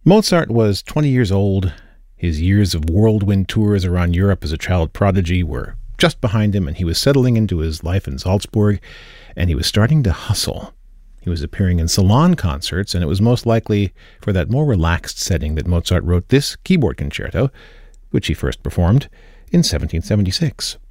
Mozart was 20 years old. His years of whirlwind tours around Europe as a child prodigy were just behind him, and he was settling into his life in Salzburg, and he was starting to hustle. He was appearing in salon concerts, and it was most likely for that more relaxed setting that Mozart wrote this keyboard concerto, which he first performed in 1776.